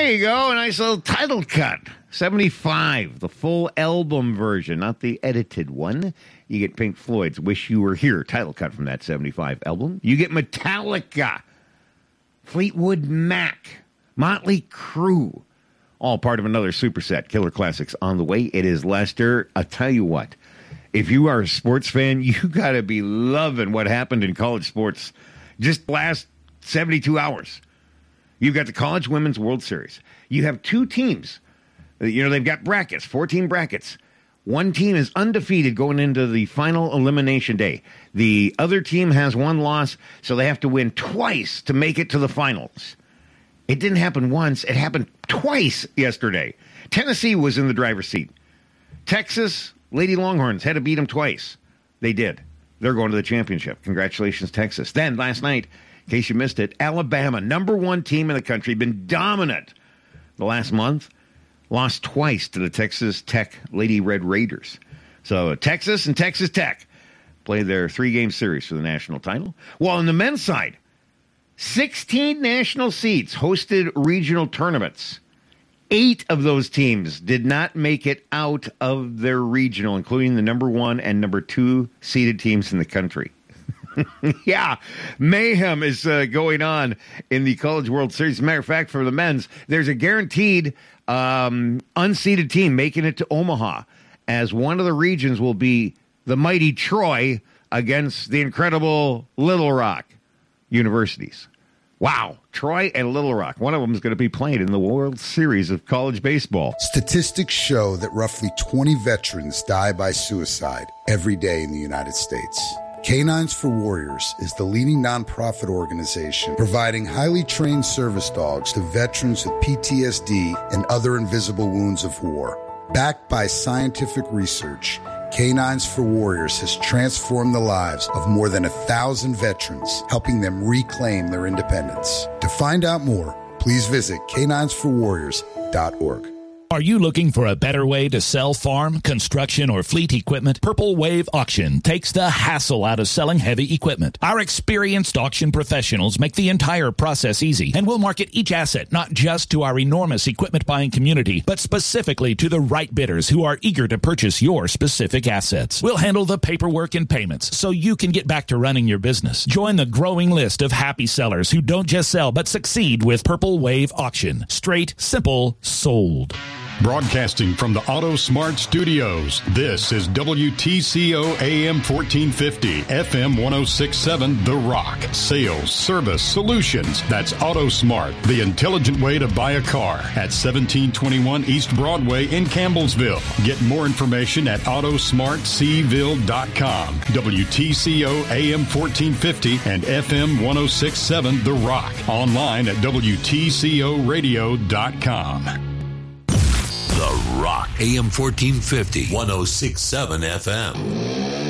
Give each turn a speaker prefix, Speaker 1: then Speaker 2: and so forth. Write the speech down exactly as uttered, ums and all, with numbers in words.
Speaker 1: There you go. A nice little title cut. seventy-five, the full album version, not the edited one. You get Pink Floyd's Wish You Were Here, title cut from that seventy-five album. You get Metallica, Fleetwood Mac, Motley Crue, all part of another superset. Killer Classics on the way. It is Lester. I'll tell you what, if you are a sports fan, you got to be loving what happened in college sports just last seventy-two hours. You've got the College Women's World Series. You have two teams. You know, they've got brackets, fourteen brackets. One team is undefeated going into the final elimination day. The other team has one loss, so they have to win twice to make it to the finals. It didn't happen once. It happened twice yesterday. Tennessee was in the driver's seat. Texas, Lady Longhorns, had to beat them twice. They did. They're going to the championship. Congratulations, Texas. Then, last night, in case you missed it, Alabama, number one team in the country, been dominant the last month, lost twice to the Texas Tech Lady Red Raiders. So Texas and Texas Tech play their three-game series for the national title. While on the men's side, sixteen national seeds hosted regional tournaments. Eight of those teams did not make it out of their regional, including the number one and number two seeded teams in the country. Yeah, mayhem is uh, going on in the College World Series. As a matter of fact, for the men's, there's a guaranteed um, unseeded team making it to Omaha, as one of the regions will be the mighty Troy against the incredible Little Rock universities. Wow, Troy and Little Rock. One of them is going to be playing in the World Series of college baseball.
Speaker 2: Statistics show that roughly twenty veterans die by suicide every day in the United States. Canines for Warriors is the leading nonprofit organization providing highly trained service dogs to veterans with P T S D and other invisible wounds of war. Backed by scientific research, Canines for Warriors has transformed the lives of more than a thousand veterans, helping them reclaim their independence. To find out more, please visit canines for warriors dot org.
Speaker 3: Are you looking for a better way to sell farm, construction, or fleet equipment? Purple Wave Auction takes the hassle out of selling heavy equipment. Our experienced auction professionals make the entire process easy, and will market each asset not just to our enormous equipment buying community, but specifically to the right bidders who are eager to purchase your specific assets. We'll handle the paperwork and payments so you can get back to running your business. Join the growing list of happy sellers who don't just sell but succeed with Purple Wave Auction. Straight, simple, sold.
Speaker 4: Broadcasting from the Auto Smart Studios, this is W T C O A M fourteen fifty, F M one oh six point seven, The Rock. Sales, service, solutions. That's Auto Smart, the intelligent way to buy a car at seventeen twenty-one East Broadway in Campbellsville. Get more information at auto smart c ville dot com. W T C O A M fourteen fifty and F M one oh six point seven, The Rock. Online at W T C O radio dot com.
Speaker 5: The Rock, A M fourteen fifty, one oh six point seven F M.